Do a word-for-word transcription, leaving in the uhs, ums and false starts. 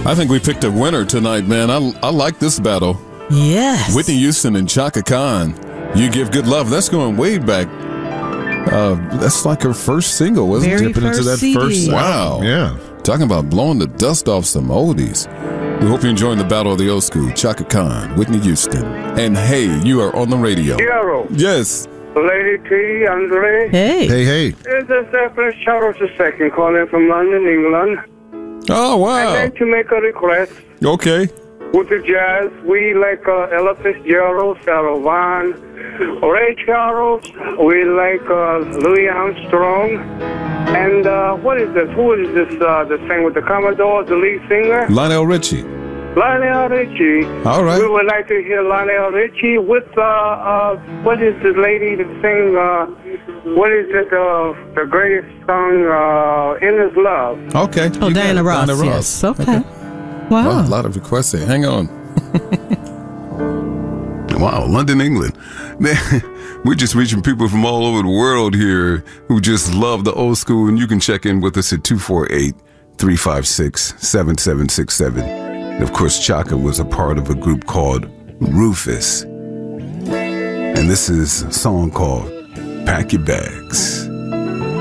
I think we picked a winner tonight, man. I, I like this battle. Yes. Whitney Houston and Chaka Khan. You Give Good Love. That's going way back. Uh, that's like her first single, wasn't Very it? Dipping into that C D. first. Wow. Yeah. Talking about blowing the dust off some oldies. We hope you're enjoying the battle of the old school. Chaka Khan, Whitney Houston. And hey, you are on the radio. Piero. Yes. Lady T, Andre. Hey. Hey, hey. This is Zeppelin Charles the Second calling from London, England. Oh, I'd wow. like to make a request. Okay. With the jazz, we like uh, Ella Fitzgerald, Sarah Vaughan, Ray Charles. We like uh, Louis Armstrong. And uh, what is this? Who is this? Uh, the singer with the Commodores, the lead singer? Lionel Richie. Lionel Richie. All right. We would like to hear Lionel Richie with, uh, uh, what is the lady that sing, uh, what is it, uh, the greatest song, uh, In His Love? Okay. Oh, You got Diana it. Ross. Diana Yes. Okay. Wow. Wow. A lot of requests there. Hang on. Wow, London, England. Man, we're just reaching people from all over the world here who just love the old school, and you can check in with us at two four eight, three five six, seven seven six seven. And of course, Chaka was a part of a group called Rufus. And this is a song called Pack Your Bags.